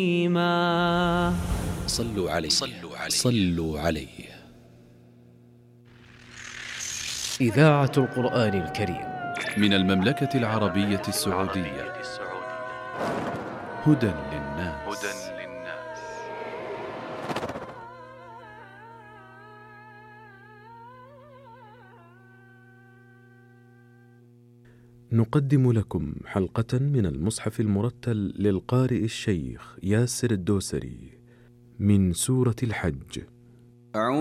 صلوا عليه صلوا عليه. إذاعة القرآن الكريم من المملكة العربية السعودية. هدى للناس. نقدم لكم حلقة من المصحف المرتل للقارئ الشيخ ياسر الدوسري من سورة الحج.